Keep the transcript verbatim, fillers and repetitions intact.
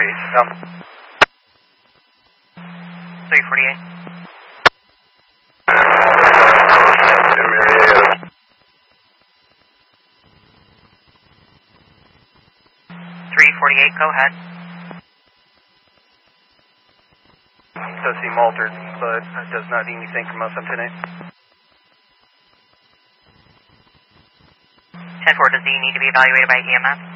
forty-eight, come. three forty-eight. three forty-eight, go ahead. It does seem altered, but it does not need anything from us on ten eight. ten four, does he need to be evaluated by E M S?